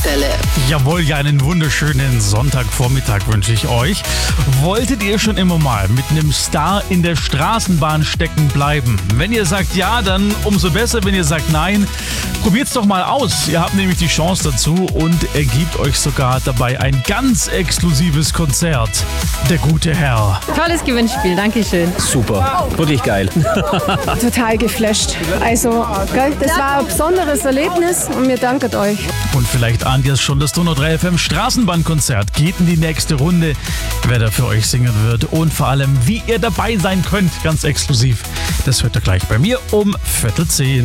Tankstelle. Jawohl, ja, einen wunderschönen Sonntagvormittag wünsche ich euch. Wolltet ihr schon immer mal mit einem Star in der Straßenbahn stecken bleiben? Wenn ihr sagt ja, dann umso besser. Wenn ihr sagt nein, probiert's doch mal aus. Ihr habt nämlich die Chance dazu und ergibt euch sogar dabei ein ganz exklusives Konzert. Der gute Herr. Tolles Gewinnspiel, Dankeschön. Super, wirklich geil. Total geflasht. Also, gell, das war ein besonderes Erlebnis und wir danken euch. Und vielleicht ahnt ihr es schon, das Donau 3 FM Straßenbahnkonzert geht in die nächste Runde. Wer da für euch singen wird und vor allem, wie ihr dabei sein könnt, ganz exklusiv. Das hört ihr gleich bei mir um 9:45.